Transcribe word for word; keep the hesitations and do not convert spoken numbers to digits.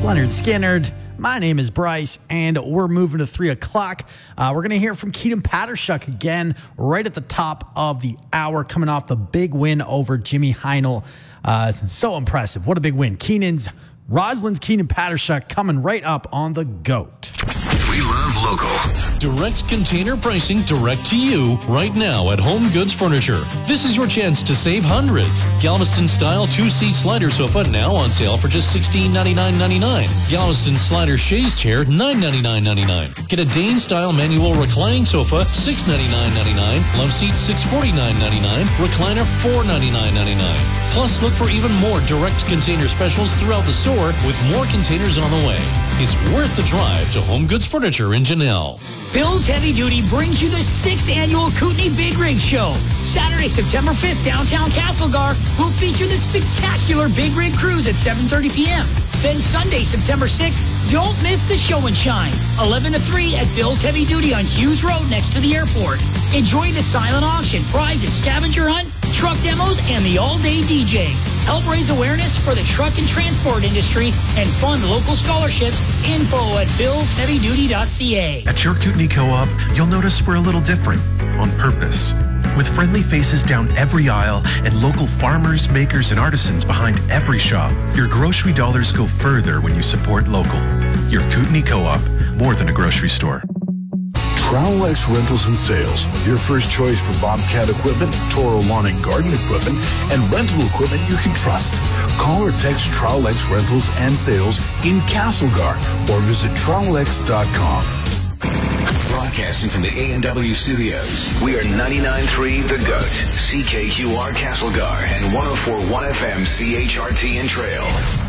Leonard Skinnerd. My name is Bryce, and we're moving to three o'clock. Uh, we're going to hear from Keenan Patershuk again right at the top of the hour, coming off the big win over Jimmy Heinl. Uh, so impressive. What a big win. Keenan's, Roslyn's Keenan Patershuk coming right up on the GOAT. We love local. Direct container pricing direct to you right now at Home Goods Furniture. This is your chance to save hundreds. Galveston style two-seat slider sofa now on sale for just sixteen ninety-nine ninety-nine. Galveston slider chaise chair nine ninety-nine ninety-nine. Get a Dane style manual reclining sofa six ninety-nine ninety-nine. Love seat six forty-nine ninety-nine. Recliner four ninety-nine ninety-nine. Plus, look for even more direct container specials throughout the store with more containers on the way. It's worth the drive to Home Goods Furniture in Janelle. Bill's Heavy Duty brings you the sixth annual Kootenai Big Rig Show. Saturday, September fifth, downtown Castlegar will feature the spectacular Big Rig Cruise at seven thirty p.m. Then Sunday, September sixth, don't miss the show and shine. eleven to three at Bill's Heavy Duty on Hughes Road next to the airport. Enjoy the silent auction, prizes, scavenger hunt, truck demos, and the all-day D J. Help raise awareness for the truck and transport industry and fund local scholarships. Info at bills heavy duty dot c a. At your Kootenai Co-op, you'll notice we're a little different on purpose. With friendly faces down every aisle and local farmers, makers, and artisans behind every shop, your grocery dollars go further when you support local. Your Kootenai Co-op, more than a grocery store. Trowel-X Rentals and Sales, your first choice for Bobcat equipment, Toro lawn and garden equipment, and rental equipment you can trust. Call or text Trowel-X Rentals and Sales in Castlegar or visit trowel x dot com. Broadcasting from the A and W studios, we are ninety-nine point three The GOAT, C K Q R Castlegar, and one oh four point one F M C H R T and Trail.